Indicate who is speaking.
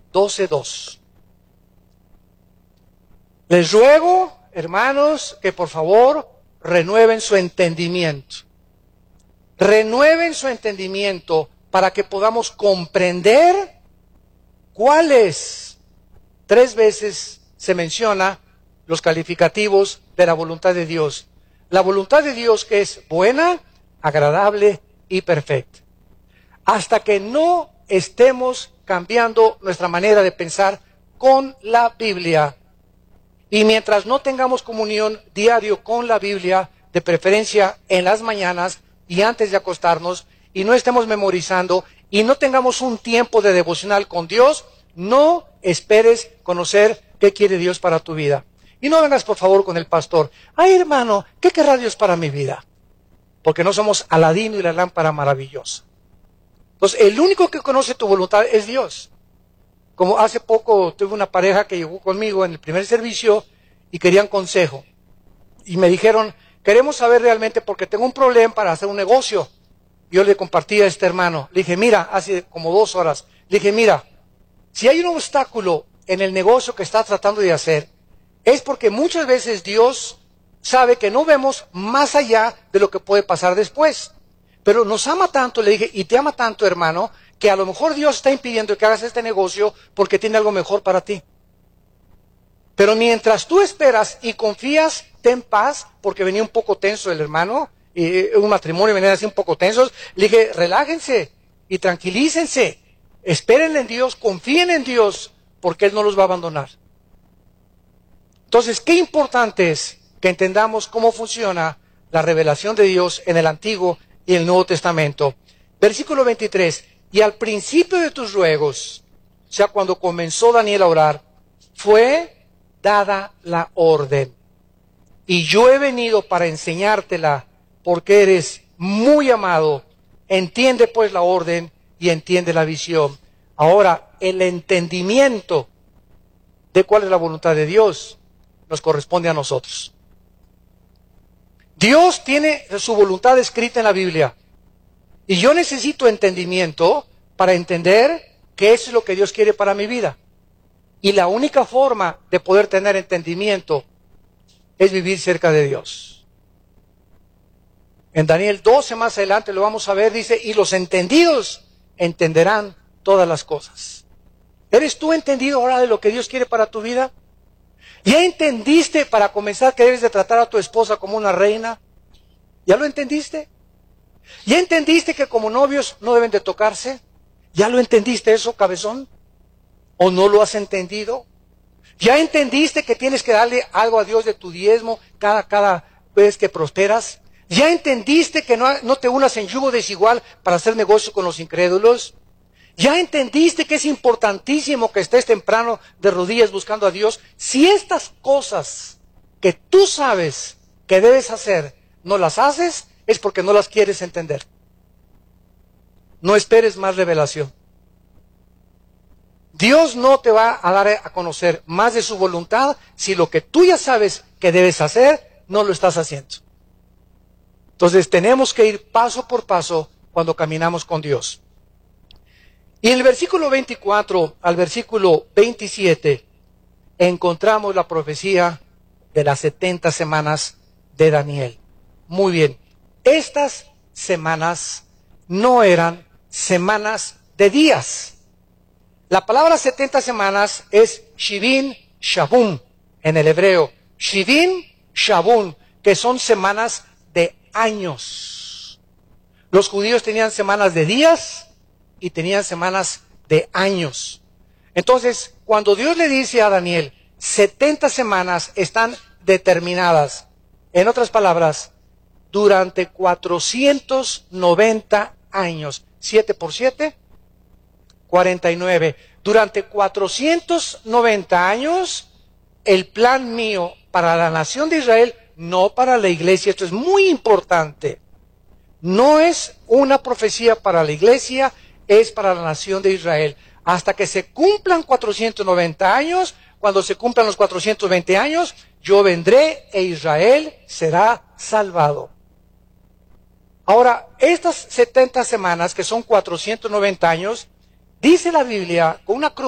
Speaker 1: 12:2. Les ruego, hermanos, que por favor renueven su entendimiento. Renueven su entendimiento para que podamos comprender cuáles. 3 veces se menciona los calificativos de la voluntad de Dios. La voluntad de Dios que es buena, agradable y perfecta. Hasta que no estemos cambiando nuestra manera de pensar con la Biblia, y mientras no tengamos comunión diario con la Biblia, de preferencia en las mañanas y antes de acostarnos, y no estemos memorizando, y no tengamos un tiempo de devocional con Dios, no esperes conocer qué quiere Dios para tu vida. Y no vengas por favor con el pastor, ay hermano, ¿qué querrá Dios para mi vida? Porque no somos Aladino y la lámpara maravillosa. Entonces, el único que conoce tu voluntad es Dios. Como hace poco tuve una pareja que llegó conmigo en el primer servicio y querían consejo. Y me dijeron, queremos saber realmente porque tengo un problema para hacer un negocio. Yo le compartí a este hermano. Le dije, mira, hace como 2 horas. Le dije, mira, si hay un obstáculo en el negocio que estás tratando de hacer, es porque muchas veces Dios sabe que no vemos más allá de lo que puede pasar después. Pero nos ama tanto, le dije, y te ama tanto, hermano, que a lo mejor Dios está impidiendo que hagas este negocio porque tiene algo mejor para ti. Pero mientras tú esperas y confías, ten paz, porque venía un poco tenso el hermano, y un matrimonio venía así un poco tensos. Le dije, relájense y tranquilícense, esperen en Dios, confíen en Dios, porque Él no los va a abandonar. Entonces, qué importante es que entendamos cómo funciona la revelación de Dios en el Antiguo y el Nuevo Testamento. Versículo 23, y al principio de tus ruegos, o sea, cuando comenzó Daniel a orar, fue dada la orden. Y yo he venido para enseñártela, porque eres muy amado. Entiende pues la orden y entiende la visión. Ahora, el entendimiento de cuál es la voluntad de Dios nos corresponde a nosotros. Dios tiene su voluntad escrita en la Biblia. Y yo necesito entendimiento para entender qué es lo que Dios quiere para mi vida. Y la única forma de poder tener entendimiento es vivir cerca de Dios. En Daniel 12 más adelante lo vamos a ver, dice, y los entendidos entenderán todas las cosas. ¿Eres tú entendido ahora de lo que Dios quiere para tu vida? ¿Ya entendiste para comenzar que debes de tratar a tu esposa como una reina? ¿Ya lo entendiste? ¿Ya entendiste que como novios no deben de tocarse? ¿Ya lo entendiste eso, cabezón? ¿O no lo has entendido? ¿Ya entendiste que tienes que darle algo a Dios de tu diezmo cada vez que prosperas? ¿Ya entendiste que no te unas en yugo desigual para hacer negocio con los incrédulos? ¿Ya entendiste que es importantísimo que estés temprano de rodillas buscando a Dios? Si estas cosas que tú sabes que debes hacer no las haces, es porque no las quieres entender. No esperes más revelación. Dios no te va a dar a conocer más de su voluntad si lo que tú ya sabes que debes hacer, no lo estás haciendo. Entonces tenemos que ir paso por paso cuando caminamos con Dios. Y en el versículo 24 al versículo 27 encontramos la profecía de las 70 semanas de Daniel. Muy bien, estas semanas no eran semanas de días. La palabra 70 semanas es Shivin Shabun en el hebreo. Shivin Shabun, que son semanas de años. Los judíos tenían semanas de días y tenían semanas de años. Entonces, cuando Dios le dice a Daniel, 70 semanas están determinadas. En otras palabras, durante 490 años. 7 por 7, 49. Durante 490 años, el plan mío para la nación de Israel, no para la iglesia, esto es muy importante. No es una profecía para la iglesia, es para la nación de Israel. Hasta que se cumplan 490 años, cuando se cumplan los 420 años, yo vendré e Israel será salvado. Ahora, estas 70 semanas, que son 490 años, dice la Biblia con una cruz